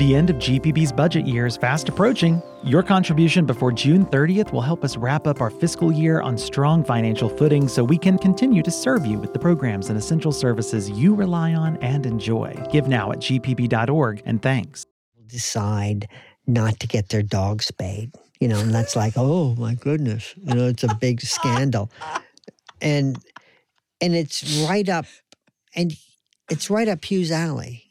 The end of GPB's budget year is fast approaching. Your contribution before June 30th will help us wrap up our fiscal year on strong financial footing so we can continue to serve you with the programs and essential services you rely on and enjoy. Give now at gpb.org, and thanks. Decide not to get their dog spayed, and that's like, oh my goodness, it's a big scandal. And it's right up, Hugh's alley,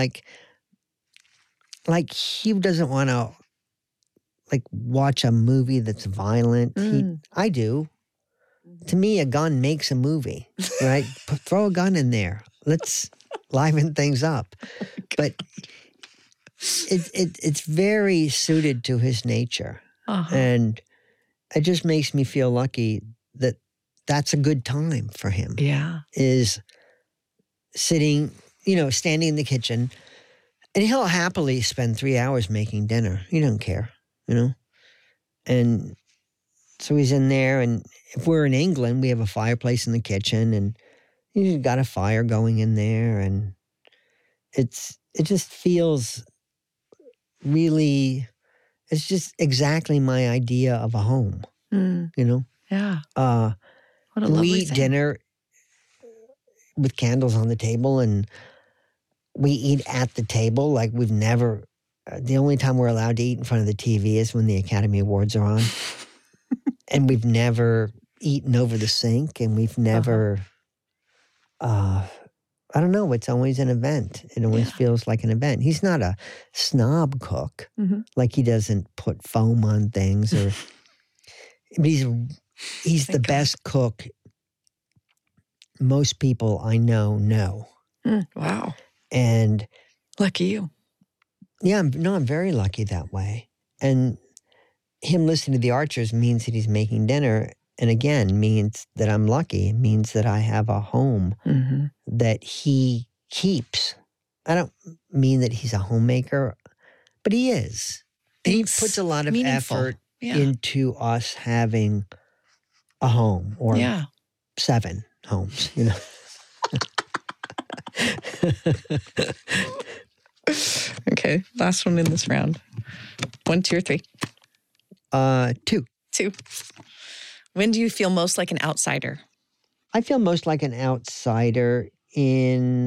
like he doesn't want to watch a movie that's violent. I do. To me, a gun makes a movie, right? Throw a gun in there. Let's liven things up. But it's very suited to his nature. Uh-huh. And it just makes me feel lucky that that's a good time for him. Yeah. Is sitting, standing in the kitchen, and he'll happily spend 3 hours making dinner. He doesn't care, And so he's in there, and if we're in England, we have a fireplace in the kitchen, and he's got a fire going in there, and it just feels really, it's just exactly my idea of a home, Yeah. What a lovely we eat thing. dinner with candles on the table, and we eat at the table like we've never. The only time we're allowed to eat in front of the TV is when the Academy Awards are on. And we've never eaten over the sink, and we've never, I don't know, it's always an event. It always feels like an event. He's not a snob cook. Mm-hmm. Like he doesn't put foam on things, but he's the best cook most people I know. Wow. And lucky you. Yeah, I'm very lucky that way. And him listening to the Archers means that he's making dinner, and again, means that I'm lucky. It means that I have a home that he keeps. I don't mean that he's a homemaker, but he is. He puts a lot of effort into us having a home, or 7 homes, Okay, last one in this round. 1, 2, or 3? 2. 2. When do you feel most like an outsider? I feel most like an outsider in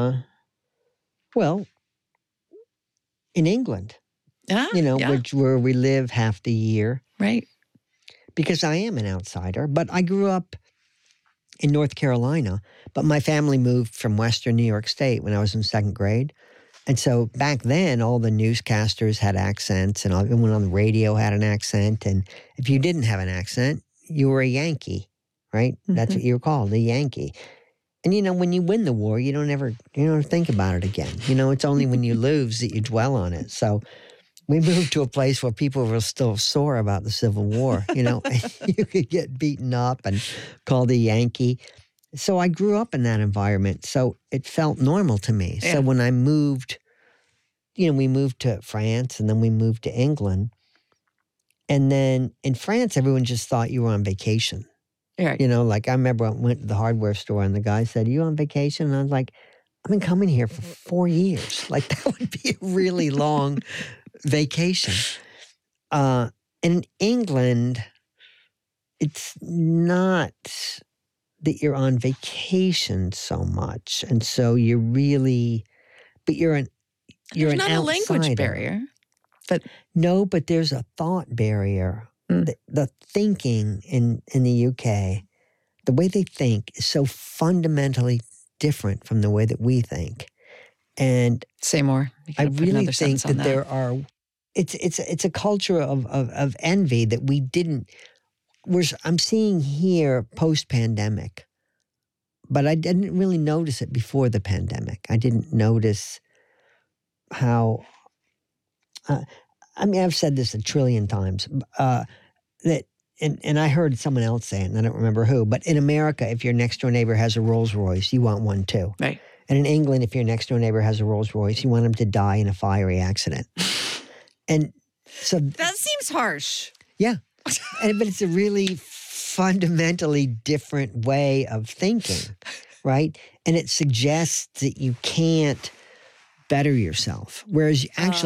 England. Where we live half the year. Right. Because I am an outsider, but I grew up in North Carolina, but my family moved from Western New York State when I was in 2nd grade. And so back then, all the newscasters had accents, and everyone on the radio had an accent. And if you didn't have an accent, you were a Yankee, right? Mm-hmm. That's what you were called, a Yankee. And, when you win the war, you don't ever think about it again. It's only when you lose that you dwell on it. So we moved to a place where people were still sore about the Civil War, You could get beaten up and called a Yankee. So I grew up in that environment, so it felt normal to me. Yeah. So when I moved, we moved to France, and then we moved to England. And then in France, everyone just thought you were on vacation. Right. I remember I went to the hardware store, and the guy said, "You on vacation?" And I was like, "I've been coming here for 4 years. Like, that would be a really long vacation." And in England, it's not that you're on vacation so much, and so you're really, but you're There's an not outsider. A language barrier, but no, but there's a thought barrier. The thinking in the UK, the way they think is so fundamentally different from the way that we think. And say more. I really think that there are. It's a culture of envy that we didn't. I'm seeing here post-pandemic, but I didn't really notice it before the pandemic. I didn't notice how. I've said this a trillion times. That and I heard someone else say it, and I don't remember who. But in America, if your next door neighbor has a Rolls Royce, you want one too. Right. And in England, if your next door neighbor has a Rolls Royce, you want him to die in a fiery accident. And so that seems harsh. Yeah. But it's a really fundamentally different way of thinking, right? And it suggests that you can't better yourself. Whereas actually